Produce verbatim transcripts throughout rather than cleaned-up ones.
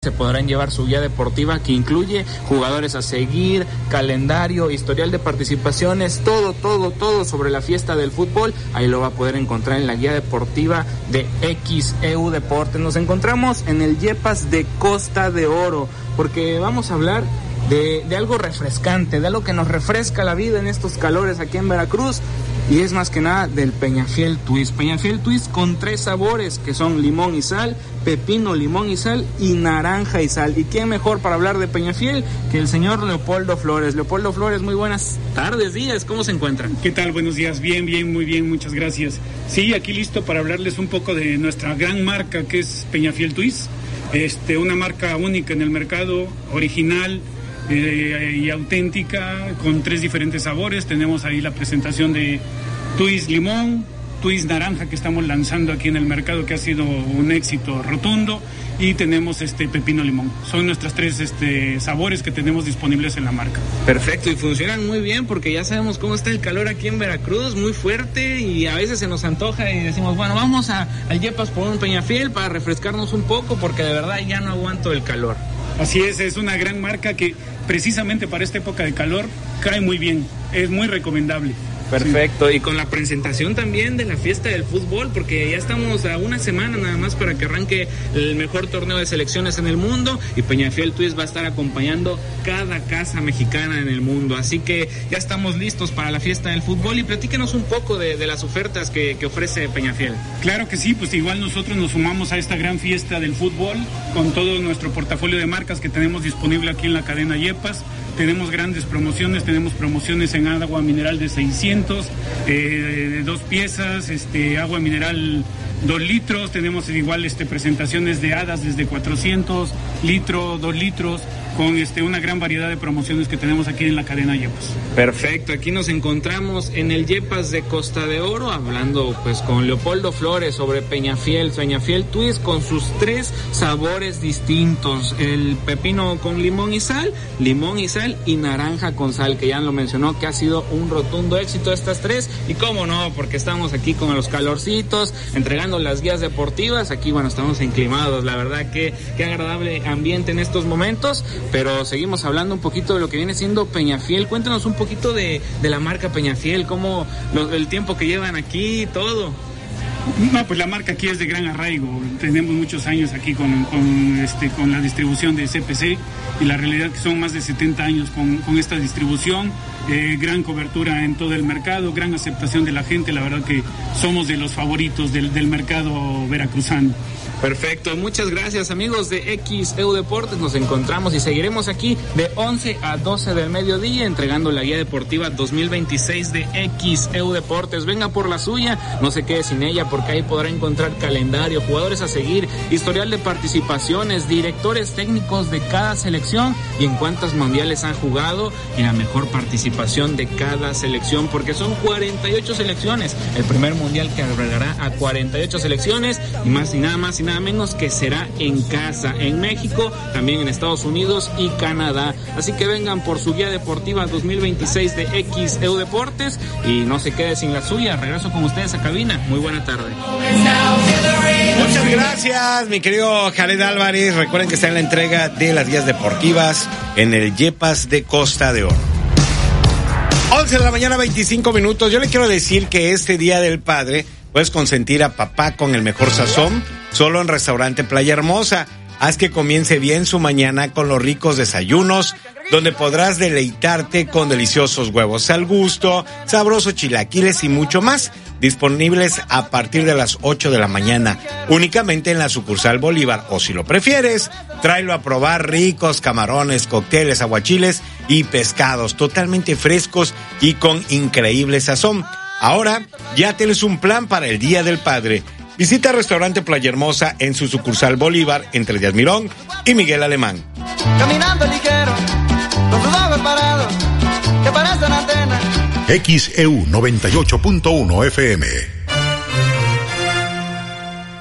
se podrán llevar su guía deportiva que incluye jugadores a seguir, calendario, historial de participaciones, todo, todo, todo sobre la fiesta del fútbol. Ahí lo va a poder encontrar en la guía deportiva de X E U Deportes. Nos encontramos en el Yepas de Costa de Oro, porque vamos a hablar de, de algo refrescante, de algo que nos refresca la vida en estos calores aquí en Veracruz. Y es más que nada del Peñafiel Twist. Peñafiel Twist con tres sabores que son limón y sal, pepino, limón y sal y naranja y sal. ¿Y quién mejor para hablar de Peñafiel que el señor Leopoldo Flores? Leopoldo Flores, muy buenas tardes, días, ¿cómo se encuentran? ¿Qué tal? Buenos días, bien, bien, muy bien, muchas gracias. Sí, aquí listo para hablarles un poco de nuestra gran marca que es Peñafiel Twist. Este, una marca única en el mercado, original, Eh, y auténtica, con tres diferentes sabores. Tenemos ahí la presentación de Twist Limón, Twist Naranja que estamos lanzando aquí en el mercado, que ha sido un éxito rotundo, y tenemos este Pepino Limón. Son nuestros tres este, sabores que tenemos disponibles en la marca. Perfecto, y funcionan muy bien porque ya sabemos cómo está el calor aquí en Veracruz, muy fuerte, y a veces se nos antoja y decimos, bueno, vamos a, al Yepas por un Peñafiel para refrescarnos un poco, porque de verdad ya no aguanto el calor. Así es, es una gran marca que precisamente para esta época de calor cae muy bien, es muy recomendable. Perfecto, sí. Y con la presentación también de la fiesta del fútbol, porque ya estamos a una semana nada más para que arranque el mejor torneo de selecciones en el mundo, y Peñafiel Twist va a estar acompañando cada casa mexicana en el mundo, así que ya estamos listos para la fiesta del fútbol. Y platíquenos un poco de, de las ofertas que, que ofrece Peñafiel. Claro que sí, pues igual nosotros nos sumamos a esta gran fiesta del fútbol con todo nuestro portafolio de marcas que tenemos disponible aquí en la cadena Yepas. Tenemos grandes promociones, tenemos promociones en agua mineral de seiscientos, eh, de dos piezas, este, agua mineral dos litros, tenemos igual este, presentaciones de hadas desde cuatrocientos litros, dos litros, con este, una gran variedad de promociones que tenemos aquí en la cadena Yepas. Perfecto, aquí nos encontramos en el Yepas de Costa de Oro, hablando pues con Leopoldo Flores sobre Peñafiel, Peñafiel Twist con sus tres sabores distintos, el pepino con limón y sal, limón y sal y naranja con sal, que ya lo mencionó que ha sido un rotundo éxito estas tres, y cómo no, porque estamos aquí con los calorcitos, entregando las guías deportivas, aquí bueno, estamos enclimados, la verdad que qué agradable ambiente en estos momentos. Pero seguimos hablando un poquito de lo que viene siendo Peñafiel. Cuéntanos un poquito de, de la marca Peñafiel, cómo lo, el tiempo que llevan aquí y todo. No, pues la marca aquí es de gran arraigo. Tenemos muchos años aquí con, con, este, con la distribución de C P C, y la realidad que son más de setenta años con, con esta distribución. Eh, gran cobertura en todo el mercado, gran aceptación de la gente. La verdad que somos de los favoritos del, del mercado veracruzano. Perfecto, muchas gracias amigos de X E U Deportes, nos encontramos y seguiremos aquí de once a doce del mediodía entregando la guía deportiva dos mil veintiséis de X E U Deportes. Venga por la suya, no se quede sin ella, porque ahí podrá encontrar calendario, jugadores a seguir, historial de participaciones, directores técnicos de cada selección y en cuántos mundiales han jugado y la mejor participación de cada selección, porque son cuarenta y ocho selecciones, el primer mundial que albergará a cuarenta y ocho selecciones, y más y nada más y nada menos que será en casa, en México, también en Estados Unidos y Canadá. Así que vengan por su guía deportiva dos mil veintiséis de X E U Deportes y no se quede sin la suya. Regreso con ustedes a cabina. Muy buena tarde. Muchas gracias, mi querido Jared Álvarez. Recuerden que está en la entrega de las guías deportivas en el Yepas de Costa de Oro. once de la mañana, veinticinco minutos. Yo le quiero decir que este Día del Padre puedes consentir a papá con el mejor sazón solo en Restaurante Playa Hermosa. Haz que comience bien su mañana con los ricos desayunos, donde podrás deleitarte con deliciosos huevos al gusto, sabrosos chilaquiles y mucho más. Disponibles a partir de las ocho de la mañana, únicamente en la sucursal Bolívar, o si lo prefieres, tráelo a probar ricos camarones, cócteles, aguachiles y pescados totalmente frescos y con increíble sazón. Ahora ya tienes un plan para el Día del Padre. Visita el Restaurante Playa Hermosa en su sucursal Bolívar, entre Díaz Mirón y Miguel Alemán. Caminando ligero, con sus ojos parados, que parecen antena. X E U noventa y ocho punto uno F M.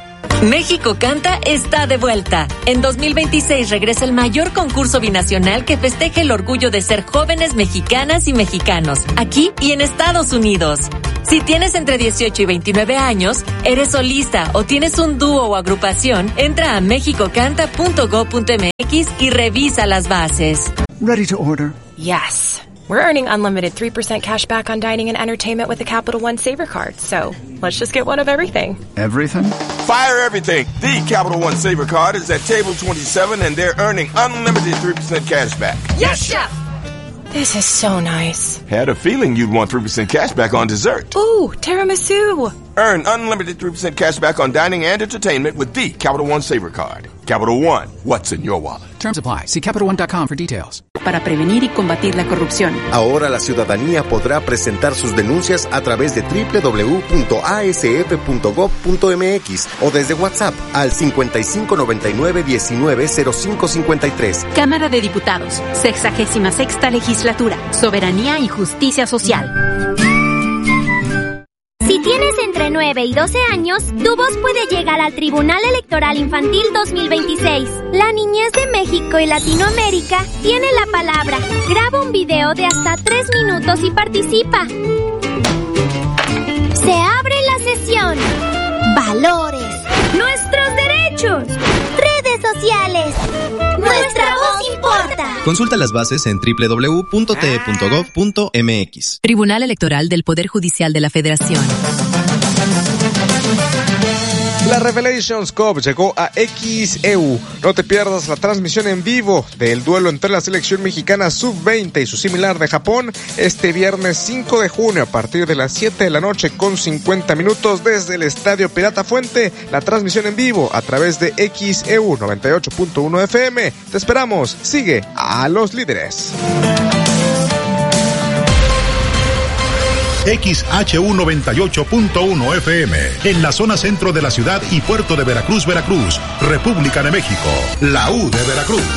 México Canta está de vuelta. En dos mil veintiséis regresa el mayor concurso binacional que festeje el orgullo de ser jóvenes mexicanas y mexicanos, aquí y en Estados Unidos. Si tienes entre dieciocho y veintinueve años, eres solista o tienes un dúo o agrupación, entra a mexico canta punto gob punto m x y revisa las bases. Ready to order? Yes. We're earning unlimited three percent cash back on dining and entertainment with the Capital One Saver Card, so let's just get one of everything. Everything? Fire everything! The Capital One Saver Card is at table twenty-seven and they're earning unlimited three percent cash back. Yes, Chef! This is so nice. Had a feeling you'd want three percent cash back on dessert. Ooh, tiramisu! Earn unlimited three percent cash back on dining and entertainment with the Capital One Saver Card. Capital One, what's in your wallet? Terms apply. See Capital One dot com for details. Para prevenir y combatir la corrupción. Ahora la ciudadanía podrá presentar sus denuncias a través de doble u doble u doble u punto a s f punto gob punto m x o desde WhatsApp al cincuenta y cinco noventa y nueve diecinueve cero cinco cincuenta y tres. Cámara de Diputados, sexagésima sexta legislatura, Soberanía y Justicia Social. Si tienes entre nueve y doce años, tu voz puede llegar al Tribunal Electoral Infantil dos mil veintiséis. La niñez de México y Latinoamérica tiene la palabra. Graba un video de hasta tres minutos y participa. Se abre la sesión. Valores. Nuestros derechos. Redes sociales. Nuestra voz importa. Consulta las bases en doble u doble u doble u punto t e punto gob punto m x. Tribunal Electoral del Poder Judicial de la Federación. La Revelations Cup llegó a X E U. No te pierdas la transmisión en vivo del duelo entre la selección mexicana sub veinte y su similar de Japón este viernes cinco de junio a partir de las siete de la noche con cincuenta minutos desde el Estadio Pirata Fuente. La transmisión en vivo a través de X E U noventa y ocho punto uno F M. Te esperamos. Sigue a los líderes. X H U noventa y ocho punto uno F M, en la zona centro de la ciudad y puerto de Veracruz, Veracruz, República de México, la U de Veracruz.